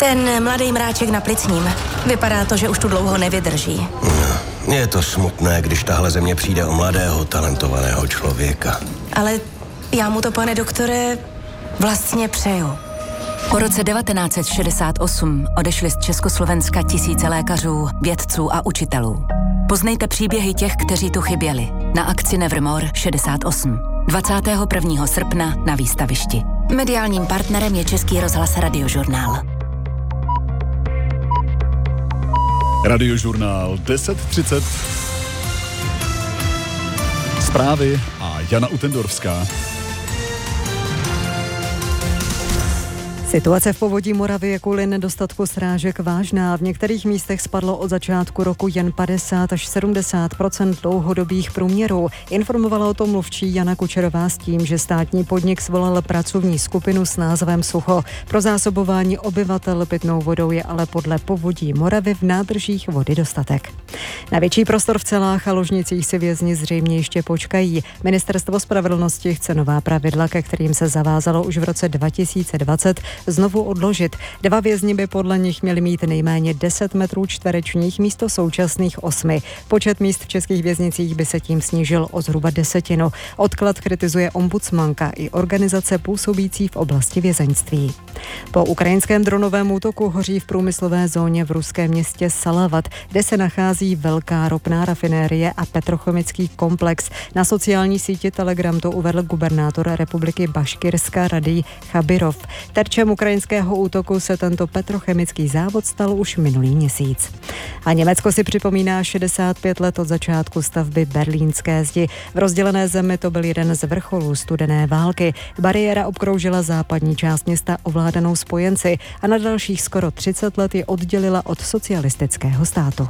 Ten mladý mráček na Plicním. Vypadá to, že už tu dlouho nevydrží. Je to smutné, když tahle země přijde o mladého, talentovaného člověka. Ale já mu to, pane doktore, vlastně přeju. Po roce 1968 odešli z Československa tisíce lékařů, vědců a učitelů. Poznejte příběhy těch, kteří tu chyběli. Na akci Nevermore 68. 21. srpna na výstavišti. Mediálním partnerem je Český rozhlas Radiožurnál. Radiožurnál 10:30. Zprávy a Jana Utendorská. Situace v povodí Moravy je kvůli nedostatku srážek vážná. V některých místech spadlo od začátku roku jen 50 až 70% dlouhodobých průměrů. Informovala o tom mluvčí Jana Kučerová s tím, že státní podnik svolal pracovní skupinu s názvem Sucho. Pro zásobování obyvatel pitnou vodou je ale podle povodí Moravy v nádržích vody dostatek. Na větší prostor v celách a ložnicích si vězni zřejmě ještě počkají. Ministerstvo spravedlnosti chce nová pravidla, ke kterým se zavázalo už v roce 2020, znovu odložit. 2 vězni by podle nich měli mít nejméně 10 metrů čtverečních místo současných 8. Počet míst v českých věznicích by se tím snížil o zhruba 10. Odklad kritizuje ombudsmanka i organizace působící v oblasti vězeňství. Po ukrajinském dronovém útoku hoří v průmyslové zóně v ruském městě Salavat, kde se nachází velká ropná rafinérie a petrochemický komplex. Na sociální síti Telegram to uvedl gubernátor republiky Baškirska Radij Chabirov. Terčem ukrajinského útoku se tento petrochemický závod stal už minulý měsíc. A Německo si připomíná 65 let od začátku stavby Berlínské zdi. V rozdělené zemi to byl jeden z vrcholů studené války. Bariéra obkroužila západní část města ovládanou spojenci a na dalších skoro 30 let ji oddělila od socialistického státu.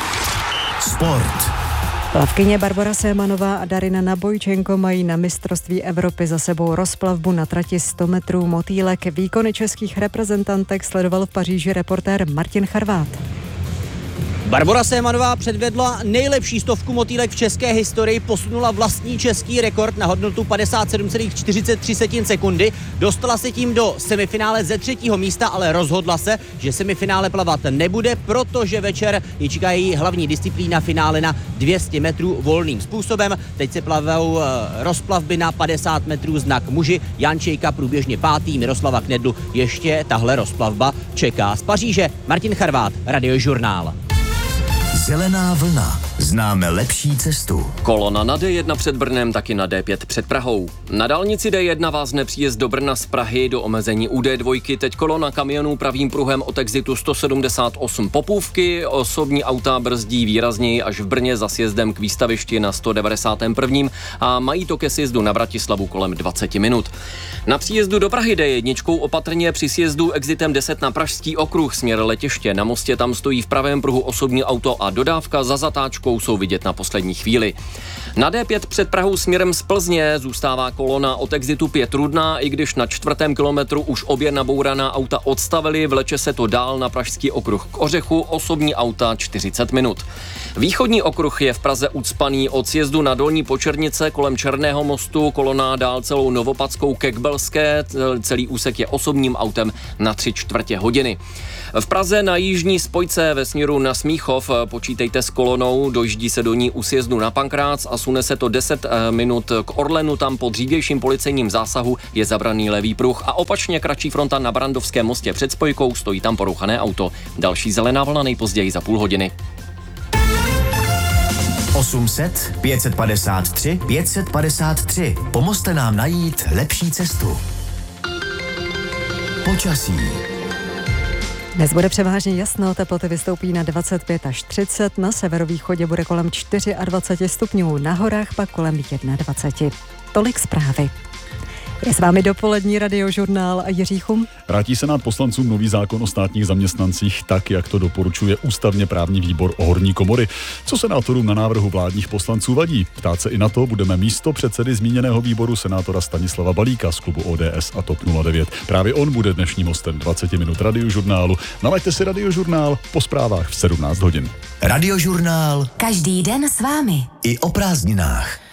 Sport. Plavkyně Barbora Sémanová a Darina Nabojčenko mají na mistrovství Evropy za sebou rozplavbu na trati 100 metrů motýlek. Výkony českých reprezentantek sledoval v Paříži reportér Martin Charvát. Barbora Sémanová předvedla nejlepší stovku motýlek v české historii, posunula vlastní český rekord na hodnotu 57,43 sekundy. Dostala se tím do semifinále ze 3. místa, ale rozhodla se, že semifinále plavat nebude, protože večer ji čekají hlavní disciplína finále na 200 metrů volným způsobem. Teď se plavou rozplavby na 50 metrů znak muži. Jan Čejka průběžně 5. Miroslava Knedlu ještě tahle rozplavba čeká. Z Paříže Martin Charvát, Radiožurnál. Zelená vlna. Známe lepší cestu. Kolona na D1 před Brnem, taky na D5 před Prahou. Na dálnici D1 vázne příjezd do Brna z Prahy do omezení u D2. Teď kolona kamionů pravým pruhem od exitu 178 Popůvky. Osobní auta brzdí výrazněji až v Brně za sjezdem k výstavišti na 191. a mají to ke sjezdu na Bratislavu kolem 20 minut. Na příjezdu do Prahy D1 opatrně při sjezdu exitem 10 na Pražský okruh směr letiště. Na mostě tam stojí v pravém pruhu osobní auto a dodávka za zatáčkou jsou vidět na poslední chvíli. Na D5 před Prahou směrem z Plzně zůstává kolona od exitu 5 Rudná, i když na 4. kilometru už obě nabouraná auta odstavily, vleče se to dál na Pražský okruh k Ořechu, osobní auta 40 minut. Východní okruh je v Praze ucpaný od sjezdu na Dolní Počernice kolem Černého mostu, kolona dál celou Novopadskou ke Kbelské, celý úsek je osobním autem na 3/4 hodiny. V Praze na jižní spojce ve směru na Smíchov počítejte s kolonou, dojíždí se do ní u sjezdu na Pankrác a sune se to 10 minut k Orlenu, tam po dřívějším policejním zásahu je zabraný levý pruh a opačně kratší fronta na Brandovském mostě před spojkou, stojí tam porouchané auto. Další zelená vlna nejpozději za půl hodiny. 800 553 553. Pomozte nám najít lepší cestu. Počasí. Dnes bude převážně jasno, teploty vystoupí na 25 až 30, na severovýchodě bude kolem 24 stupňů, na horách pak kolem 21. Tolik zprávy. Je s vámi dopolední Radiožurnál a Jiří Chum. Vrátí Senát poslancům nový zákon o státních zaměstnancích tak, jak to doporučuje ústavně právní výbor horní komory. Co senátorům na návrhu vládních poslanců vadí? Ptát se i na to budeme místo předsedy zmíněného výboru senátora Stanislava Balíka z klubu ODS a TOP 09. Právě on bude dnešním hostem 20 minut Radiožurnálu. Nalaďte si Radiožurnál po zprávách v 17 hodin. Radiožurnál. Každý den s vámi. I o prázdninách.